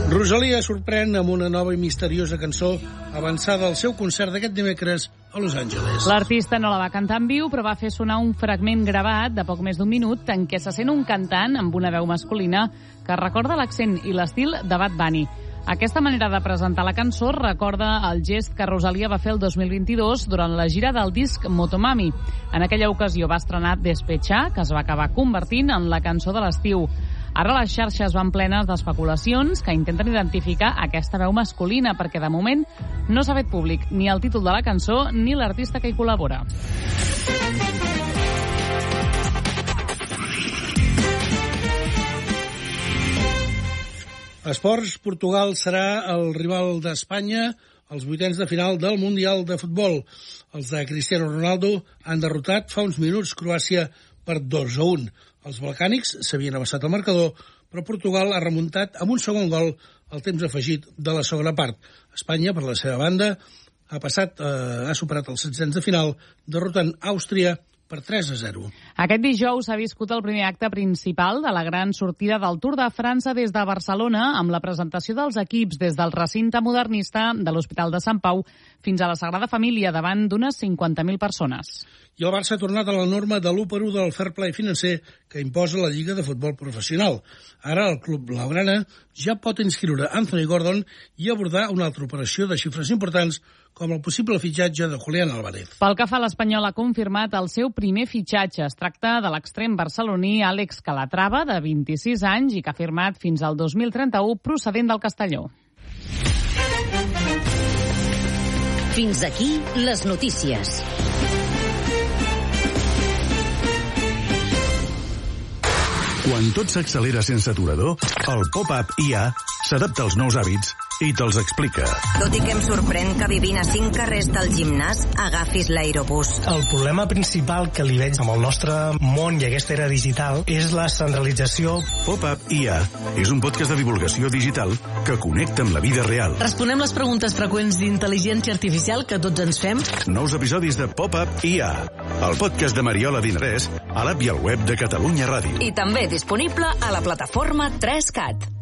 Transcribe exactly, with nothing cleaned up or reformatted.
Rosalia sorprèn amb una nova i misteriosa cançó avançada al seu concert d'aquest dimecres a Los Angeles. L'artista no la va cantar en viu, però va fer sonar un fragment gravat de poc més d'un minut en què se sent un cantant amb una veu masculina que recorda l'accent i l'estil de Bad Bunny. Aquesta manera de presentar la cançó recorda el gest que Rosalia va fer el dos mil vint-i-dos durant la gira del disc Motomami. En aquella ocasió va estrenar Despechar, que es va acabar convertint en la cançó de l'estiu. Ara les xarxes van plenes d'especulacions que intenten identificar aquesta veu masculina perquè de moment no s'ha fet públic ni el títol de la cançó ni l'artista que hi col·labora. Esports, Portugal serà el rival d'Espanya als vuitens de final del Mundial de Futbol. Els de Cristiano Ronaldo han derrotat fa uns minuts Croàcia per dos a un. Els balcànics s'havien avançat al marcador, però Portugal ha remuntat amb un segon gol al temps afegit de la segona part. Espanya, per la seva banda, ha passat, eh, ha superat els setzents de final, derrotant Àustria per tres a zero. Aquest dijous s'ha viscut el primer acte principal de la gran sortida del Tour de França des de Barcelona, amb la presentació dels equips des del recinte modernista de l'Hospital de Sant Pau fins a la Sagrada Família, davant d'unes cinquanta mil persones. I el Barça ha tornat a la norma de l'u per u del fair play financer que imposa la Lliga de Futbol Professional. Ara el club blaugrana ja pot inscriure Anthony Gordon i abordar una altra operació de xifres importants com el possible fitxatge de Julián Álvarez. Pel que fa, l'Espanyol ha confirmat el seu primer fitxatge. Es tracta de l'extrem barceloní Àlex Calatrava, de vint-i-sis anys, i que ha firmat fins al dos mil trenta-u procedent del Castelló. Fins aquí les notícies. Quan tot s'accelera sense aturador, el Pop-Up I A s'adapta als nous hàbits i te'ls explica. Tot i que em sorprèn que vivint a cinc carrers del gimnàs agafis l'aerobús. El problema principal que li veig amb el nostre món i aquesta era digital és la centralització. Pop-Up I A és un podcast de divulgació digital que connecta amb la vida real. Responem les preguntes freqüents d'intel·ligència artificial que tots ens fem. Nous episodis de Pop-Up I A, el podcast de Mariola Dinarès, a l'app i al web de Catalunya Ràdio. I també disponible a la plataforma tres cat.